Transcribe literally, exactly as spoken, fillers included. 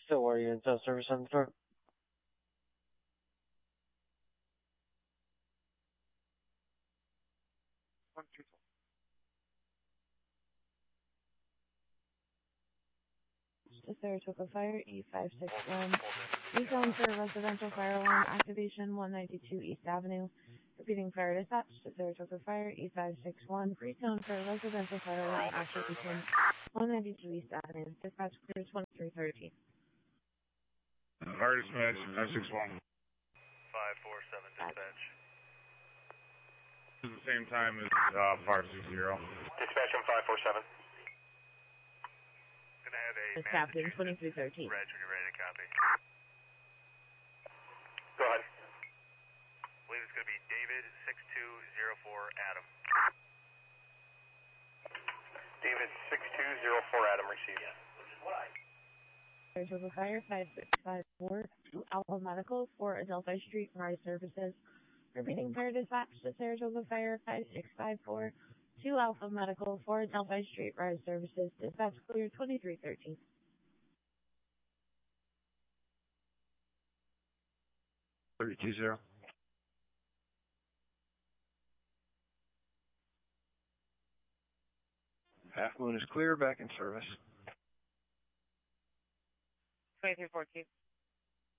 Stillwater units on service on the door. To Saratoga Fire, E five six one. Recon for residential fire alarm activation, one ninety-two East Avenue. Repeating fire dispatch to Saratoga Fire, E five six one. Recon for residential fire alarm activation, one ninety-two East Avenue. Dispatch clear twenty-three thirteen. Fire dispatch, five six one. five four seven dispatch. This is the same time as uh, five six zero. Dispatch on five four seven. Gonna have a This captain, twenty-three thirteen. Reg when you're ready to copy. Go ahead. I believe it's gonna be David six two zero four Adam. David six two zero four Adam received. Saratoga Fire, five six five four. Alpha Medical for Adelphi Street Rise Services. Repeating fire dispatch to Saratoga Fire, five six five four. Two Alpha Medical for Adelphi Street Rise Services. Dispatch clear twenty-three thirteen. thirty-two zero. Half Moon is clear, back in service. twenty-three fourteen.